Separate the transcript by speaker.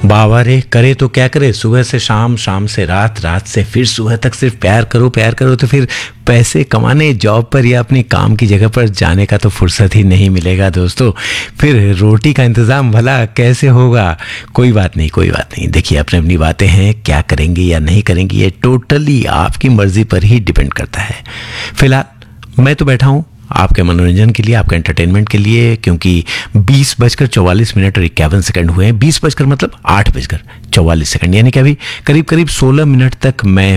Speaker 1: बाबा रे, करे तो क्या करे, सुबह से शाम, शाम से रात, रात से फिर सुबह तक सिर्फ प्यार करो, प्यार करो, तो फिर पैसे कमाने जॉब पर या अपनी काम की जगह पर जाने का तो फुर्सत ही नहीं मिलेगा दोस्तों। फिर रोटी का इंतज़ाम भला कैसे होगा? कोई बात नहीं, कोई बात नहीं। देखिए, अपनी अपनी बातें हैं, क्या करेंगे या नहीं करेंगे ये टोटली आपकी मर्जी पर ही डिपेंड करता है। फिलहाल मैं तो बैठा हूँ आपके मनोरंजन के लिए, आपके एंटरटेनमेंट के लिए, क्योंकि 20:44 और 51 हुए हैं। 20 बजकर मतलब 8:44, यानी कि अभी करीब करीब 16 मिनट तक मैं